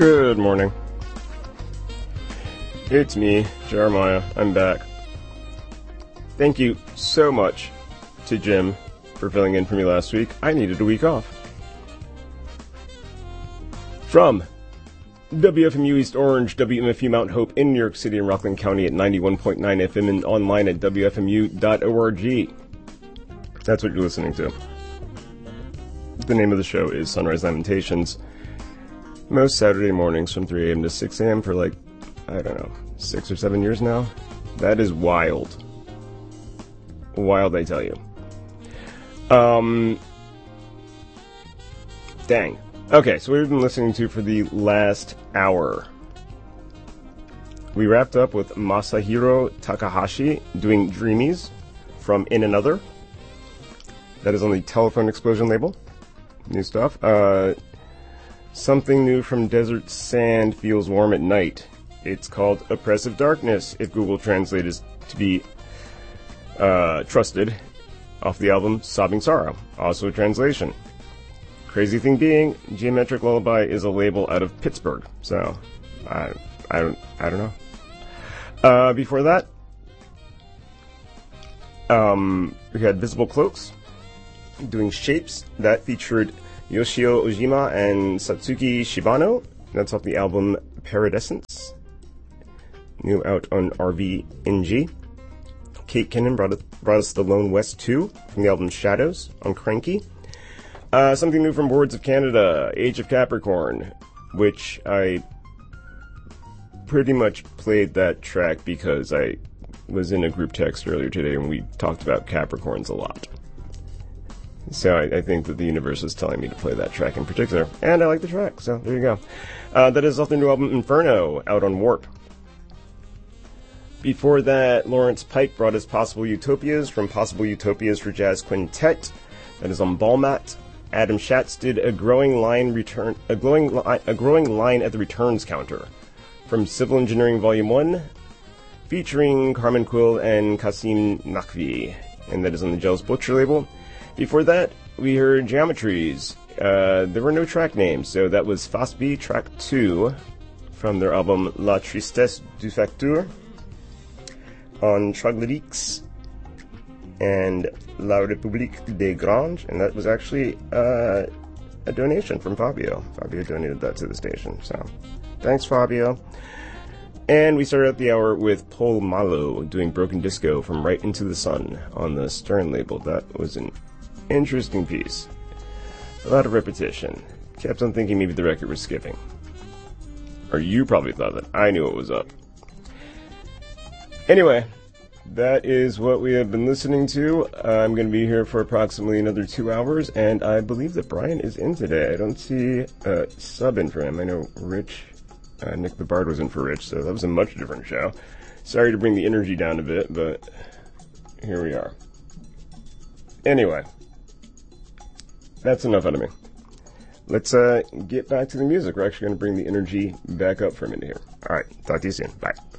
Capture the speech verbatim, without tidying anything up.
Good morning. It's me, Jeremiah. I'm back. Thank you so much to Jim for filling in for me last week. I needed a week off. From W F M U East Orange, W M F U Mount Hope in New York City and Rockland County at ninety-one point nine F M and online at W F M U dot org. That's what you're listening to. The name of the show is Sunrise Lamentations. Most Saturday mornings from three a.m. to six a.m. for like, I don't know, six or seven years now. That is wild. Wild, I tell you. Um, dang. Okay, so we've been listening to for the last hour. We wrapped up with Masahiro Takahashi doing Dreamies from In Another. That is on the Telephone Explosion label. New stuff. Uh, something new from Desert Sand Feels Warm at Night. It's called Oppressive Darkness, if Google Translate is to be uh, trusted, off the album Sobbing Sorrow. Also a translation. Crazy thing being, Geometric Lullaby is a label out of Pittsburgh, so I, I don't, I don't know. Uh, before that, um, we had Visible Cloaks doing Shapes. That featured Yoshio Ojima and Satsuki Shibano. That's off the album Paradescence, new out on R V N G. Kate Kinnan brought, it, brought us The Lone West two from the album Shadows on Cranky. Uh, something new from Boards of Canada, Age of Capricorn, which I pretty much played that track because I was in a group text earlier today and we talked about Capricorns a lot. So I, I think that the universe is telling me to play that track in particular, and I like the track, so there you go. Uh, that is off their new album Inferno, out on Warp. Before that, Lawrence Pike brought us Possible Utopias from Possible Utopias for Jazz Quintet. That is on Ballmat. Adam Schatz did a growing line return, a glowing, li- a growing line at the returns counter from Civil Engineering Volume One, featuring Carmen Quill and Kasim Nakvi, and that is on the Jealous Butcher label. Before that, we heard Geometries. Uh, there were no track names, so that was Fasby Track Two from their album La Tristesse du Facteur on Troglodytes and La République des Granges, and that was actually uh, a donation from Fabio. Fabio donated that to the station, so thanks, Fabio. And we started out the hour with Paul Malo doing Broken Disco from Right Into the Sun on the Stern label. That was an interesting piece. A lot of repetition. Kept on thinking maybe the record was skipping. Or you probably thought that I knew it was up. Anyway, that is what we have been listening to. Uh, I'm going to be here for approximately another two hours, and I believe that Brian is in today. I don't see a sub in for him. I know Rich, uh, Nick the Bard was in for Rich, so that was a much different show. Sorry to bring the energy down a bit, but here we are. Anyway, that's enough out of me. Let's uh, get back to the music. We're actually going to bring the energy back up for a minute here. All right, talk to you soon. Bye.